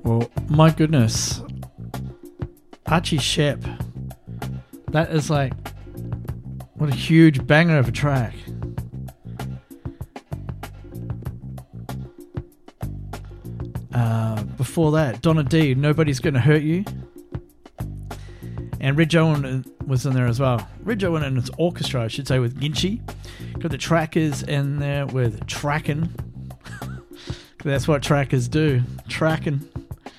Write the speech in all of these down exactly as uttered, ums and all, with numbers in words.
Well, my goodness. Archie Shepp. That is like, what a huge banger of a track. Uh, before that, Donna D, Nobody's Gonna Hurt You. And Reg Owen was in there as well. Reg Owen and his orchestra, I should say, with Ginchi. Got the Trackers in there with Trackin'. That's what trackers do. Trackin'.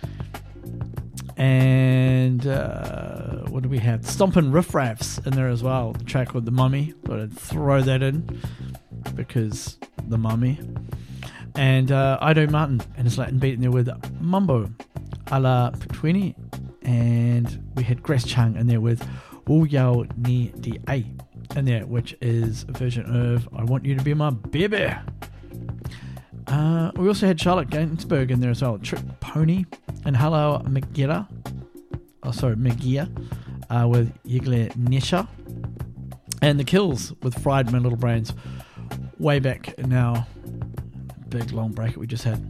And uh, what do we have? Stompin' Riff Raffs in there as well. The track called The Mummy. Got to throw that in because The Mummy. And uh, Ido Martin and his Latin beat in there with Mumbo a la Putuini. And we had Grace Chung in there with Uyao Ni Di A in there, which is a version of I Want You to Be My Baby. Uh, we also had Charlotte Gainsbourg in there as well. Trick Pony and Hello Megira. Oh, sorry, Megia uh, with Yigle Nesha. And The Kills with Fried My Little Brains. Way back now. Big long break that we just had.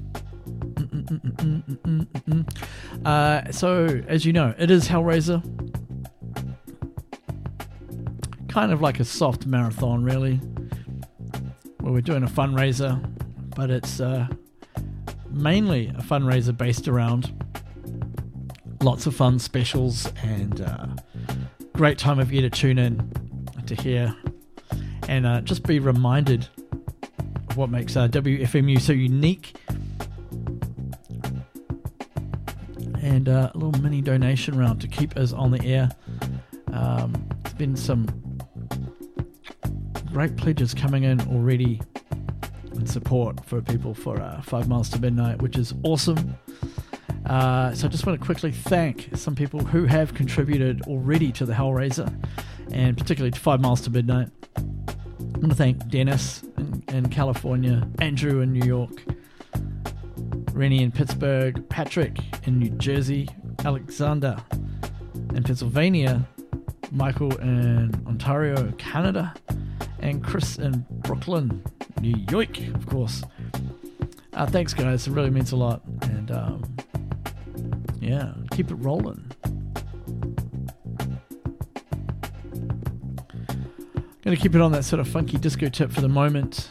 Uh, so, as you know, it is Hellraiser. Kind of like a soft marathon, really. Where we're doing a fundraiser. But it's uh, mainly a fundraiser based around lots of fun specials and uh, great time of year to tune in to hear and uh, just be reminded of what makes uh, W F M U so unique. And uh, a little mini donation round to keep us on the air. Um, there's been some great pledges coming in already. And support for people for uh, Five Miles to Midnight, which is awesome. Uh, so I just want to quickly thank some people who have contributed already to the Hellraiser, and particularly to Five Miles to Midnight. I want to thank Dennis in, in California, Andrew in New York, Rennie in Pittsburgh, Patrick in New Jersey, Alexander in Pennsylvania, Michael in Ontario, Canada, and Chris in Brooklyn, New York, of course. Uh, thanks, guys. It really means a lot. And, um, yeah, keep it rolling. Going to keep it on that sort of funky disco tip for the moment.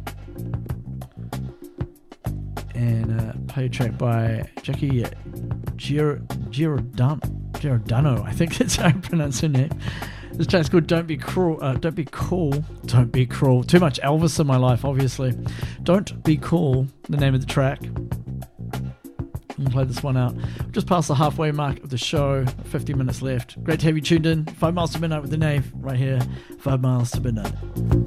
And uh, play a track by Jackie Gir- Giordano. Giordano, I think that's how I pronounce her name. This track's called Don't Be Cruel. Uh, don't Be Cool. Don't Be Cruel. Too much Elvis in my life, obviously. Don't Be Cool, the name of the track. I'm going to play this one out. Just past the halfway mark of the show. fifty minutes left. Great to have you tuned in. Five Miles to Midnight with the Knave right here. Five Miles to Midnight.